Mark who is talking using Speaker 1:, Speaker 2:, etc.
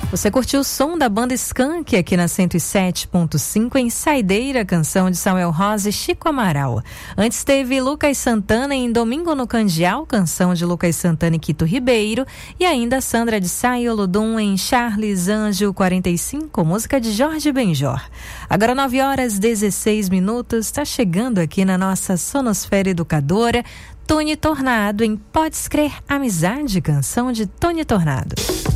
Speaker 1: Você curtiu o som da banda Skank aqui na 107.5 em Saideira, canção de Samuel Rosa e Chico Amaral. Antes teve Lucas Santana em Domingo no Candial, canção de Lucas Santana e Quito Ribeiro. E ainda Sandra de Sá e Olodum em Charles Anjo 45, música de Jorge Benjor. Agora 9h16, está chegando aqui na nossa Sonosfera Educadora, Tony Tornado em Podes Crer Amizade, canção de Tony Tornado.